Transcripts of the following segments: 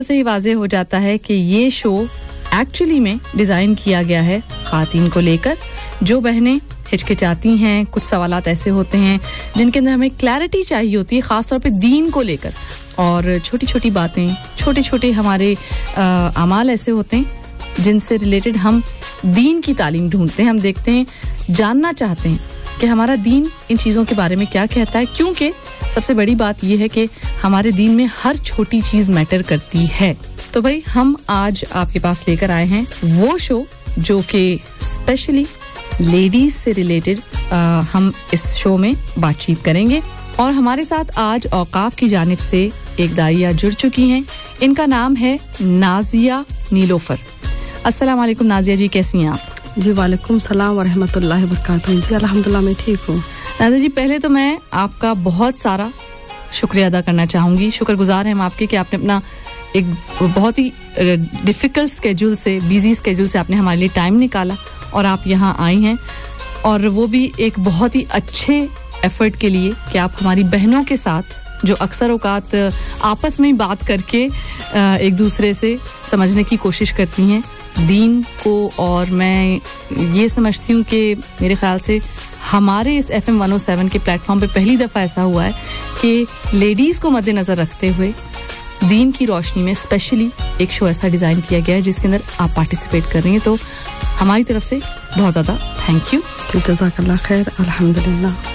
से ही वाज़ेह हो जाता है कि ये शो एक्चुअली में डिज़ाइन किया गया है ख़वातीन को लेकर, जो बहनें हिचकिचाती हैं, कुछ सवालात ऐसे होते हैं जिनके अंदर हमें क्लैरिटी चाहिए होती है, ख़ास तौर पे दीन को लेकर, और छोटी-छोटी बातें, छोटे-छोटे हमारे अमाल ऐसे होते हैं जिनसे रिलेटेड हम दीन की तालीम ढूंढते हैं, हम देखते हैं, जानना चाहते हैं कि हमारा दीन इन चीज़ों के बारे में क्या कहता है, क्योंकि सबसे बड़ी बात यह है कि हमारे दीन में हर छोटी चीज़ मैटर करती है। तो भाई हम आज आपके पास लेकर आए हैं वो शो जो कि स्पेशली लेडीज़ से रिलेटेड हम इस शो में बातचीत करेंगे, और हमारे साथ आज औकाफ की जानिब से एक दाइया जुड़ चुकी हैं। इनका नाम है नाज़िया नीलोफर। अस्सलाम वालेकुम नाज़िया जी, कैसी हैं आप? जी वालेकुम सलाम व रहमतुल्लाहि व बरकातहू। जी अल्हम्दुलिल्लाह मैं ठीक हूँ। नाज़िया जी, पहले तो मैं आपका बहुत सारा शुक्रिया अदा करना चाहूँगी, शुक्रगुजार हैं हम आपके कि आपने अपना एक बहुत ही डिफ़िकल्ट स्केड्यूल से, बिजी स्केड्यूल से आपने हमारे लिए टाइम निकाला और आप यहाँ आई हैं, और वो भी एक बहुत ही अच्छे एफर्ट के लिए कि आप हमारी बहनों के साथ, जो अक्सर औकात आपस में ही बात करके एक दूसरे से समझने की कोशिश करती हैं दीन को, और मैं ये समझती हूँ कि मेरे ख्याल से हमारे इस FM 107 के प्लेटफॉर्म पे पहली दफ़ा ऐसा हुआ है कि लेडीज़ को मद्देनज़र रखते हुए दीन की रोशनी में स्पेशली एक शो ऐसा डिज़ाइन किया गया है जिसके अंदर आप पार्टिसिपेट कर रही हैं। तो हमारी तरफ से बहुत ज़्यादा थैंक यू। जज़ाकल्लाह खैर, अल्हम्दुलिल्लाह।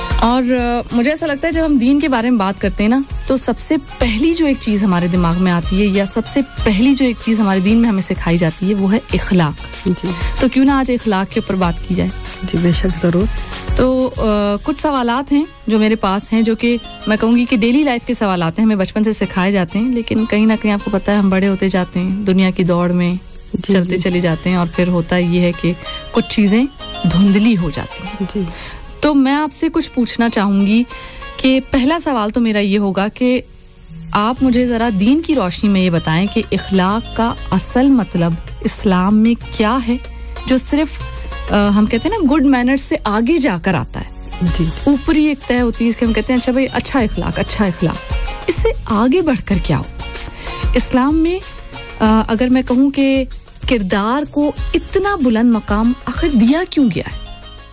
और मुझे ऐसा लगता है जब हम दीन के बारे में बात करते हैं ना, तो सबसे पहली जो एक चीज़ हमारे दिमाग में आती है, या सबसे पहली जो एक चीज़ हमारे दीन में हमें सिखाई जाती है, वो है इखलाक। जी, तो क्यों ना आज इखलाक के ऊपर बात की जाए? जी बेशक, ज़रूर। तो कुछ सवालात हैं जो मेरे पास हैं, जो कि मैं कहूँगी कि डेली लाइफ के सवालात हैं, हमें बचपन से सिखाए जाते हैं, लेकिन कहीं ना कहीं आपको पता है हम बड़े होते जाते हैं, दुनिया की दौड़ में चलते चले जाते हैं, और फिर होता ये है कि कुछ चीज़ें धुंधली हो जाती हैं। जी, तो मैं आपसे कुछ पूछना चाहूँगी कि पहला सवाल तो मेरा ये होगा कि आप मुझे ज़रा दीन की रोशनी में ये बताएं कि इखलाक का असल मतलब इस्लाम में क्या है, जो सिर्फ हम कहते हैं ना गुड मैनर्स से आगे जाकर आता है। जी, ऊपरी एक तय होती है इसके, हम कहते हैं अच्छा भाई अच्छा इखलाक, इससे आगे बढ़कर क्या हो इस्लाम में? अगर मैं कहूँ कि किरदार को इतना बुलंद मकाम आखिर दिया क्यों गया है?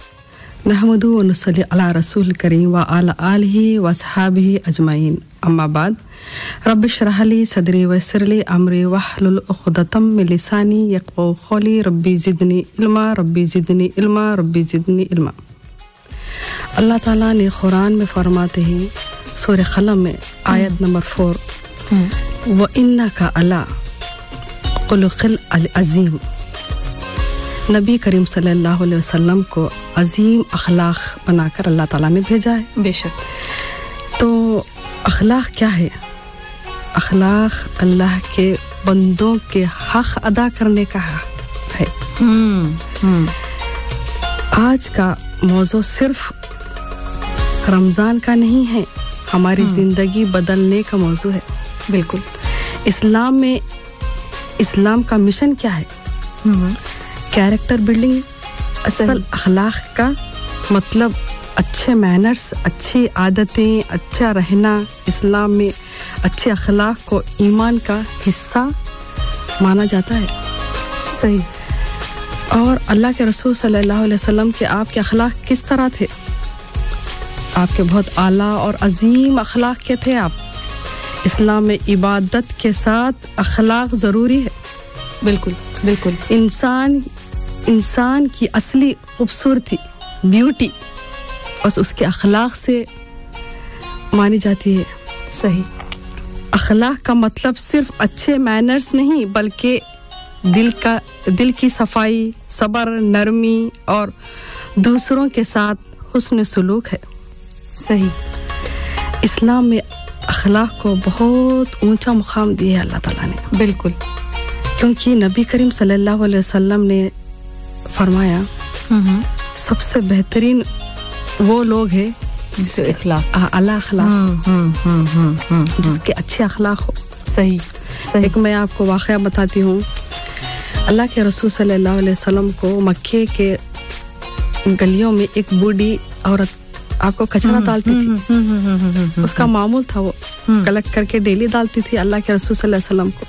नहमदु व नुसल्ली अला रसूल करीम व अला आलिहि व अस्हाबिहि अजमाइन, अम्मा बाद, रब्बि इश्रह ली सदरी व यस्सिर ली अमरी वहलुल उक़दतम मिन लिसानी यफ़क़हू क़ौली, रब्बी ज़िदनी इल्मा, रब्बी ज़िदनी इल्मा, रब्बी ज़िदनी इल्मा। अल्लाह ताला ने कुरान में फरमाते हैं सूरह क़लम में आयत नंबर 4, व इन्नका अला ख़ुलुक़िल अज़ीम, नबी करीम सल्लल्लाहु अलैहि वसल्लम को अजीम अखलाक बनाकर अल्लाह ताला ने भेजा है। बेशक। तो अखलाक क्या है? अखलाक अल्लाह के बंदों के हक अदा करने का है। आज का मौजू सिर्फ रमज़ान का नहीं है, हमारी ज़िंदगी बदलने का मौजू है। बिल्कुल। इस्लाम में इस्लाम का मिशन क्या है? Character building. असल अखलाक का मतलब अच्छे मैनर्स, अच्छी आदतें, अच्छा रहना। इस्लाम में अच्छे अखलाक को ईमान का हिस्सा माना जाता है। सही। और अल्लाह के रसूल सल्लल्लाहु अलैहि वसल्लम के आपके अखलाक किस तरह थे? आपके बहुत आला और अजीम अखलाक के थे आप। इस्लाम में इबादत के साथ अखलाक ज़रूरी है। बिल्कुल बिल्कुल। इंसान की असली खूबसूरती, ब्यूटी बस उसके अखलाक से मानी जाती है। सही। अखलाक का मतलब सिर्फ अच्छे मैनर्स नहीं, बल्कि दिल की सफाई, सब्र, नरमी और दूसरों के साथ हुस्न सुलूक है। सही। इस्लाम में अखलाक को बहुत ऊंचा मुकाम दिया है अल्लाह ताला ने। बिल्कुल। क्योंकि नबी करीम सल्लल्लाहु अलैहि वसल्लम ने फरमाया सबसे बेहतरीन वो लोग हैं जिसके अखलाक अला अखलाक, जिसके अच्छे अखलाक हो। सही। एक मैं आपको वाक़या बताती हूँ। अल्लाह के रसूल सल्लल्लाहु अलैहि वसल्लम को मक्के के गलियों में एक बूढ़ी औरत आपको कचरा डालती थी, उसका मामूल था, वो कलेक्ट करके डेली डालती थी अल्लाह के रसूल सल्लल्लाहु अलैहि वसल्लम को।